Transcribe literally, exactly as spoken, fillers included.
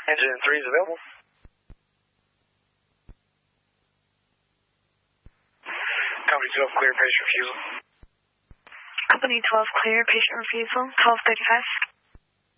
Engine three is available. Company twelve, clear patient refusal. Company twelve, clear patient refusal. twelve thirty-five.